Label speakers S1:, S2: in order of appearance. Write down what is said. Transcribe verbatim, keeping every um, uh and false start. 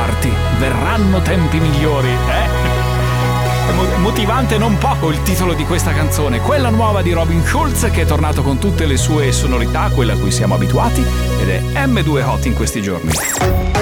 S1: abituarti, verranno tempi migliori, eh? È mo- motivante non poco il titolo di questa canzone, quella nuova di Robin Schulz, che è tornato con tutte le sue sonorità, quella a cui siamo abituati, ed è emme due Hot in questi giorni.